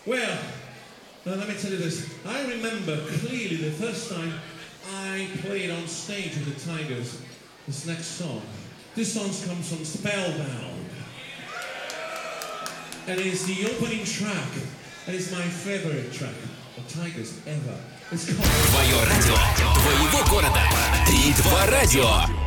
Well, let me tell you this. I remember clearly the first time I played on stage with the Tigers. This next song. This song comes from Spellbound. And it's the opening track. And it's my favorite track of Tigers ever. It's called... Твое радио, твоего города. 3-2 радио.